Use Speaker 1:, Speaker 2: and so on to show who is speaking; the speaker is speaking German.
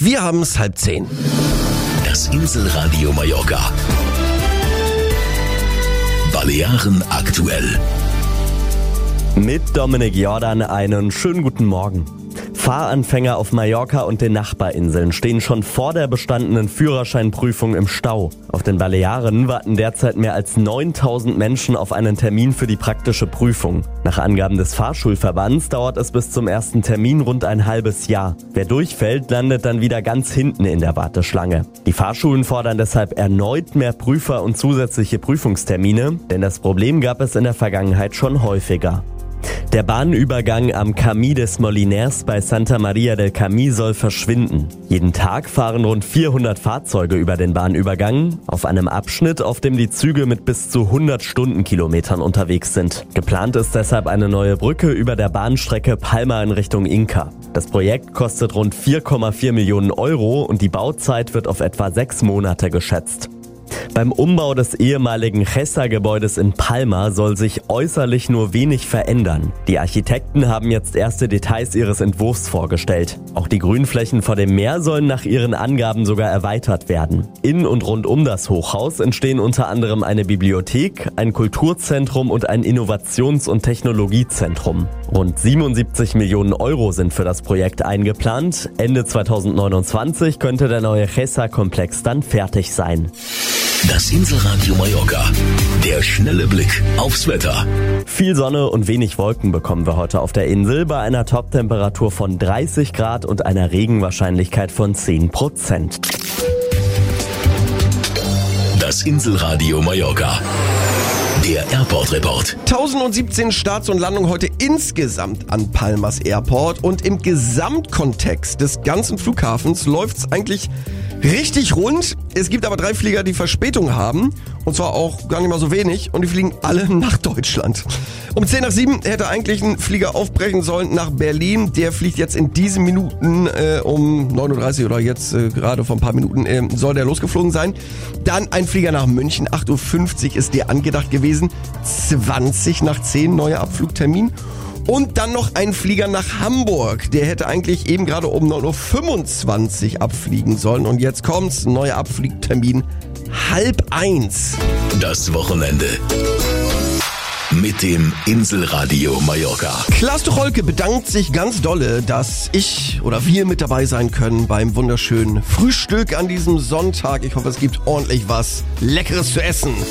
Speaker 1: Wir haben es 9:30.
Speaker 2: Das Inselradio Mallorca. Balearen aktuell.
Speaker 3: Mit Dominik Jordan einen schönen guten Morgen. Fahranfänger auf Mallorca und den Nachbarinseln stehen schon vor der bestandenen Führerscheinprüfung im Stau. Auf den Balearen warten derzeit mehr als 9000 Menschen auf einen Termin für die praktische Prüfung. Nach Angaben des Fahrschulverbands dauert es bis zum ersten Termin rund ein halbes Jahr. Wer durchfällt, landet dann wieder ganz hinten in der Warteschlange. Die Fahrschulen fordern deshalb erneut mehr Prüfer und zusätzliche Prüfungstermine, denn das Problem gab es in der Vergangenheit schon häufiger. Der Bahnübergang am Camí des Moliners bei Santa Maria del Camí soll verschwinden. Jeden Tag fahren rund 400 Fahrzeuge über den Bahnübergang, auf einem Abschnitt, auf dem die Züge mit bis zu 100 Stundenkilometern unterwegs sind. Geplant ist deshalb eine neue Brücke über der Bahnstrecke Palma in Richtung Inca. Das Projekt kostet rund 4,4 Millionen Euro und die Bauzeit wird auf etwa 6 Monate geschätzt. Beim Umbau des ehemaligen Gessa-Gebäudes in Palma soll sich äußerlich nur wenig verändern. Die Architekten haben jetzt erste Details ihres Entwurfs vorgestellt. Auch die Grünflächen vor dem Meer sollen nach ihren Angaben sogar erweitert werden. In und rund um das Hochhaus entstehen unter anderem eine Bibliothek, ein Kulturzentrum und ein Innovations- und Technologiezentrum. Rund 77 Millionen Euro sind für das Projekt eingeplant. Ende 2029 könnte der neue Gessa-Komplex dann fertig sein.
Speaker 2: Das Inselradio Mallorca. Der schnelle Blick aufs Wetter.
Speaker 3: Viel Sonne und wenig Wolken bekommen wir heute auf der Insel bei einer Toptemperatur von 30 Grad und einer Regenwahrscheinlichkeit von 10%.
Speaker 2: Das Inselradio Mallorca. Der Airport Report.
Speaker 1: 1017 Starts und Landungen heute insgesamt an Palmas Airport und im Gesamtkontext des ganzen Flughafens läuft's eigentlich richtig rund. Es gibt aber 3 Flieger, die Verspätung haben. Und zwar auch gar nicht mal so wenig. Und die fliegen alle nach Deutschland. Um 7:10 hätte eigentlich ein Flieger aufbrechen sollen nach Berlin. Der fliegt jetzt in diesen Minuten um 9:30 Uhr oder jetzt gerade vor ein paar Minuten soll der losgeflogen sein. Dann ein Flieger nach München. 8:50 Uhr ist der angedacht gewesen. 20:10 neuer Abflugtermin. Und dann noch ein Flieger nach Hamburg. Der hätte eigentlich eben gerade um 9:25 Uhr abfliegen sollen. Und jetzt kommt's, neuer Abflugtermin 12:30.
Speaker 2: Das Wochenende. Mit dem Inselradio Mallorca.
Speaker 1: Klaas Tucholke bedankt sich ganz dolle, dass ich oder wir mit dabei sein können beim wunderschönen Frühstück an diesem Sonntag. Ich hoffe, es gibt ordentlich was Leckeres zu essen.